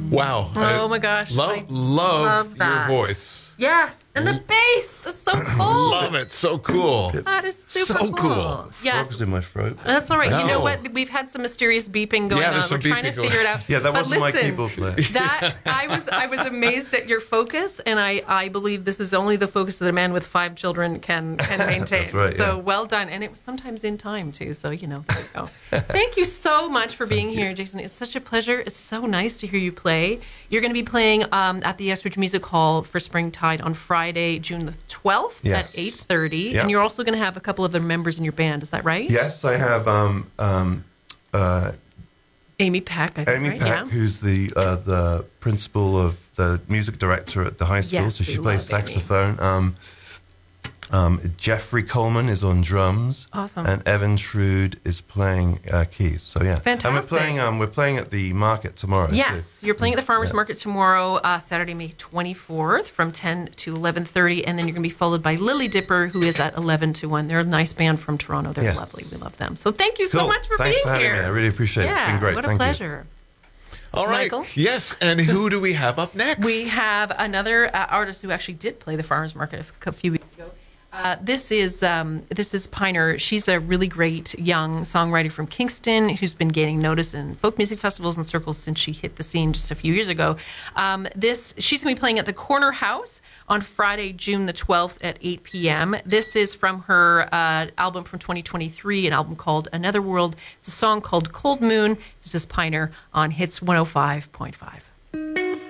Wow. Oh my gosh. I Love your that. voice. Yes. And the bass is so cool. Love it. So cool. That is super So cool. Yes. Frogs in my throat. That's all right. You know No. what? We've had some mysterious beeping going Yeah, on. there's We're some trying to beeping going figure it out. Yeah, that But wasn't my listen, keyboard player. That I was amazed at your focus, and I believe this is only the focus that a man with 5 children can maintain. That's right, So yeah. well done, and it was sometimes in time too. So there you go. Thank you so much for being here, Jason. It's such a pleasure. It's so nice to hear you play. You're going to be playing at the Eskridge Music Hall for Springtide on Friday, June the 12th at Yes. 8:30, Yep. and you're also going to have a couple of the members in your band. Is that right? Yes, I have Amy Peck, I think, Amy right? Peck, Yeah. who's the principal of the music director at the high school, Yes, so she we plays love Amy. saxophone. Jeffrey Coleman is on drums. Awesome. And Evan Shrewd is playing keys. So yeah, Fantastic. And we're playing at the market tomorrow. Yes, too. you're playing at the Farmers Market tomorrow, Saturday, May 24th, from 10 to 11:30, and then you're going to be followed by Lily Dipper, who is at 11 to 1. They're a nice band from Toronto. They're Yes. lovely. We love them. So thank you so Cool. much for Thanks being for having here. me. I really appreciate it. Yeah, It's been great. what a Thank you. pleasure. All right. Michael? Yes. And who do we have up next? We have another artist who actually did play the Farmers Market a few weeks ago. This is Piner. She's a really great young songwriter from Kingston who's been gaining notice in folk music festivals and circles since she hit the scene just a few years ago. She's going to be playing at the Corner House on Friday, June the 12th at 8 p.m. This is from her album from 2023, an album called Another World. It's a song called Cold Moon. This is Piner on Hits 105.5.